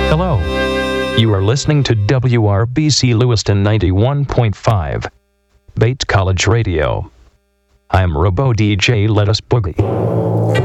Hello. You are listening to WRBC Lewiston 91.5, Bates College Radio. I'm Robo DJ Let Us Boogie.